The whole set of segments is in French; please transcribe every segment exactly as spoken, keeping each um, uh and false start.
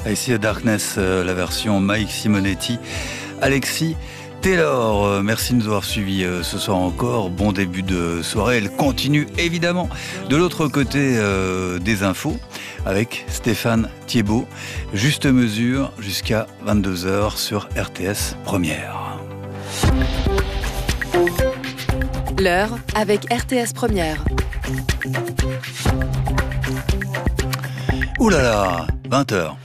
I See a Darkness, la version Mike Simonetti, Alexis Taylor. Merci de nous avoir suivis ce soir encore. Bon début de soirée. Elle continue évidemment de l'autre côté euh, des infos avec Stéphane Thiebaud. Juste mesure jusqu'à vingt-deux heures sur R T S Première. L'heure avec R T S Première. Ouh là là, vingt heures.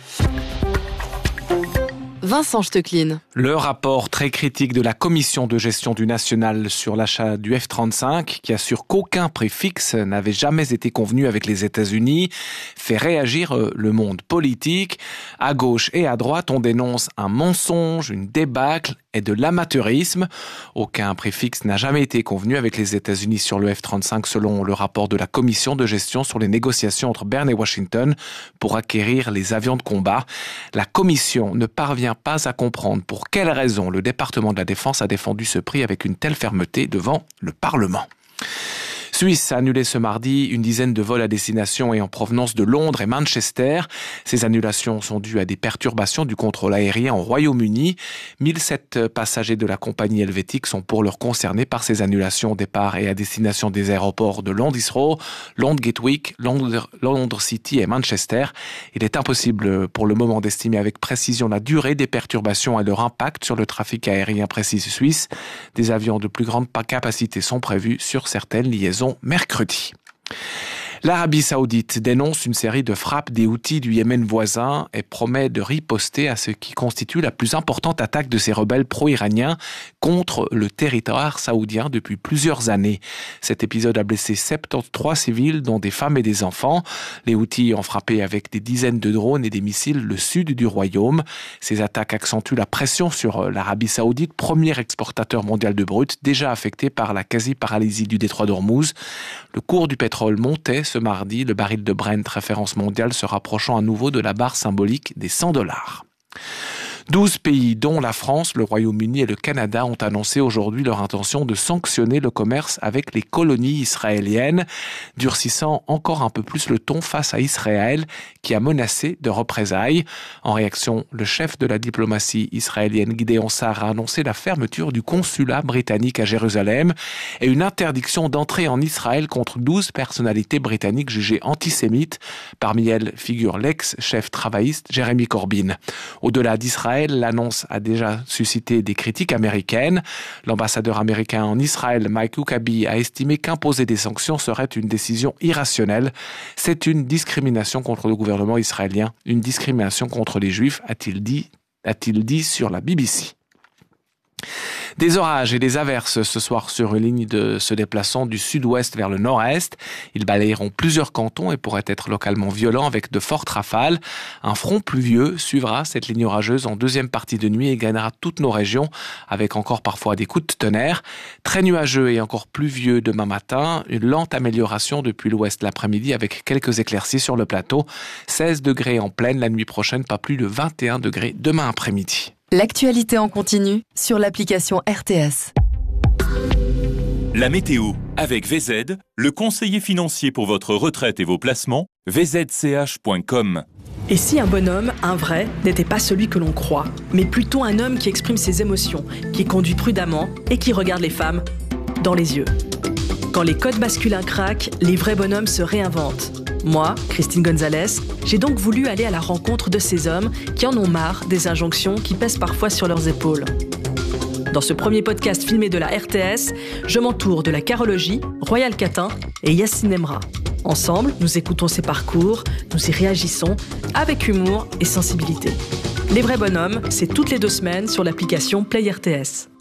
Vincent Stecklin. Le rapport très critique de la commission de gestion du national sur l'achat du F trente-cinq, qui assure qu'aucun prix fixe n'avait jamais été convenu avec les États-Unis, fait réagir le monde politique. À gauche et à droite, on dénonce un mensonge, une débâcle et de l'amateurisme. Aucun prix fixe n'a jamais été convenu avec les États-Unis sur le F trente-cinq, selon le rapport de la commission de gestion sur les négociations entre Berne et Washington pour acquérir les avions de combat. La commission ne parvient pas à comprendre pour quelles raisons le département de la Défense a défendu ce prix avec une telle fermeté devant le Parlement. Suisse a annulé ce mardi une dizaine de vols à destination et en provenance de Londres et Manchester. Ces annulations sont dues à des perturbations du contrôle aérien au Royaume-Uni. mille sept passagers de la compagnie helvétique sont pour l'heure concernés par ces annulations au départ et à destination des aéroports de Londres Heathrow, Londres Gatwick, Londres, Londres City et Manchester. Il est impossible pour le moment d'estimer avec précision la durée des perturbations et leur impact sur le trafic aérien précis suisse. Des avions de plus grande capacité sont prévus sur certaines liaisons mercredi. L'Arabie Saoudite dénonce une série de frappes des Houthis du Yémen voisin et promet de riposter à ce qui constitue la plus importante attaque de ces rebelles pro-iraniens contre le territoire saoudien depuis plusieurs années. Cet épisode a blessé soixante-treize civils, dont des femmes et des enfants. Les Houthis ont frappé avec des dizaines de drones et des missiles le sud du royaume. Ces attaques accentuent la pression sur l'Arabie Saoudite, premier exportateur mondial de brut, déjà affecté par la quasi-paralysie du détroit d'Ormuz. Le cours du pétrole montait ce mardi, le baril de Brent, référence mondiale, se rapprochant à nouveau de la barre symbolique des cent dollars. douze pays, dont la France, le Royaume-Uni et le Canada, ont annoncé aujourd'hui leur intention de sanctionner le commerce avec les colonies israéliennes, durcissant encore un peu plus le ton face à Israël, qui a menacé de représailles. En réaction, le chef de la diplomatie israélienne, Gideon Sa'ar, a annoncé la fermeture du consulat britannique à Jérusalem et une interdiction d'entrée en Israël contre douze personnalités britanniques jugées antisémites. Parmi elles figure l'ex-chef travailliste Jeremy Corbyn. Au-delà d'Israël, l'annonce a déjà suscité des critiques américaines. L'ambassadeur américain en Israël, Mike Huckabee, a estimé qu'imposer des sanctions serait une décision irrationnelle. C'est une discrimination contre le gouvernement israélien, une discrimination contre les Juifs, a-t-il dit, a-t-il dit sur la B B C. Des orages et des averses ce soir sur une ligne de se déplaçant du sud-ouest vers le nord-est. Ils balayeront plusieurs cantons et pourraient être localement violents avec de fortes rafales. Un front pluvieux suivra cette ligne orageuse en deuxième partie de nuit et gagnera toutes nos régions avec encore parfois des coups de tonnerre. Très nuageux et encore pluvieux demain matin. Une lente amélioration depuis l'ouest l'après-midi avec quelques éclaircies sur le plateau. seize degrés en pleine la nuit prochaine, pas plus de vingt et un degrés demain après-midi. L'actualité en continu sur l'application R T S. La météo avec V Z, le conseiller financier pour votre retraite et vos placements, v z c h point com. Et si un bonhomme, un vrai, n'était pas celui que l'on croit, mais plutôt un homme qui exprime ses émotions, qui conduit prudemment et qui regarde les femmes dans les yeux. Quand les codes masculins craquent, les vrais bonhommes se réinventent. Moi, Christine Gonzalez, j'ai donc voulu aller à la rencontre de ces hommes qui en ont marre des injonctions qui pèsent parfois sur leurs épaules. Dans ce premier podcast filmé de la R T S, je m'entoure de la carologie, Royal Catin et Yacine Emra. Ensemble, nous écoutons ces parcours, nous y réagissons avec humour et sensibilité. Les vrais bonhommes, c'est toutes les deux semaines sur l'application Play R T S.